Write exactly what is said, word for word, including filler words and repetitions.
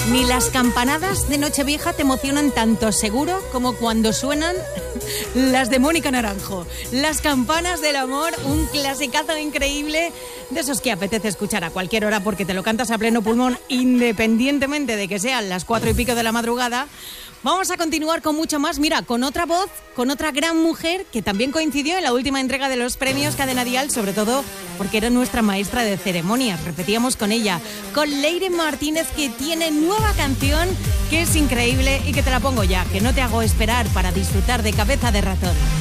Ni las campanadas de Nochevieja te emocionan tanto, seguro, como cuando suenan las de Mónica Naranjo. Las campanas del amor, un clasicazo increíble, de esos que apetece escuchar a cualquier hora porque te lo cantas a pleno pulmón, independientemente de que sean las cuatro y pico de la madrugada. Vamos a continuar con mucho más, mira, con otra voz, con otra gran mujer que también coincidió en la última entrega de los premios Cadena Dial, sobre todo porque era nuestra maestra de ceremonias, repetíamos con ella, con Leire Martínez, que tiene nueva canción que es increíble y que te la pongo ya, que no te hago esperar, para disfrutar de Cabeza de Ratón.